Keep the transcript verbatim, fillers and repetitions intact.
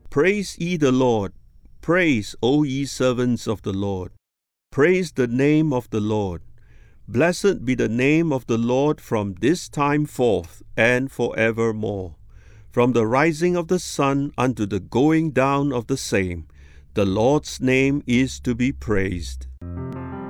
Praise ye the Lord. Praise, O ye servants of the Lord. Praise the name of the Lord. Blessed be the name of the Lord from this time forth and forevermore. From the rising of the sun unto the going down of the same, the Lord's name is to be praised.